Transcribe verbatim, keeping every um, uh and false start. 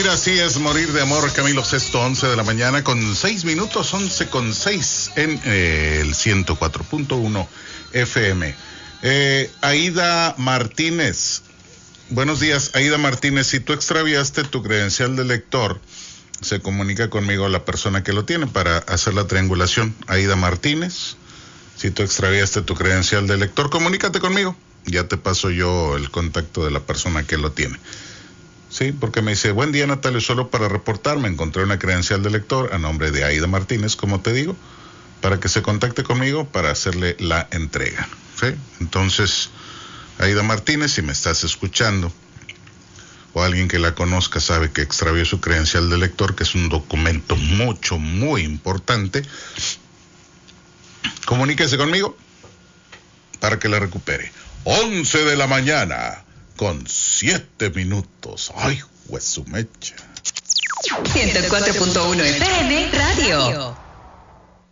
Morir así es morir de amor. Camilo Sesto, once de la mañana con seis minutos, once con seis en eh, el ciento cuatro punto uno F M. Eh, Aida Martínez. Buenos días, Aida Martínez. Si tú extraviaste tu credencial de lector, se comunica conmigo la persona que lo tiene para hacer la triangulación. Aida Martínez, si tú extraviaste tu credencial de lector, comunícate conmigo. Ya te paso yo el contacto de la persona que lo tiene. Sí, porque me dice, buen día Natalio, solo para reportarme, encontré una credencial de lector a nombre de Aida Martínez, como te digo, para que se contacte conmigo para hacerle la entrega. ¿Sí? Entonces, Aida Martínez, si me estás escuchando, o alguien que la conozca sabe que extravió su credencial de lector, que es un documento mucho, muy importante, comuníquese conmigo para que la recupere. once de la mañana con siete minutos. Ay, huesumecha. ciento cuatro punto uno F M Radio.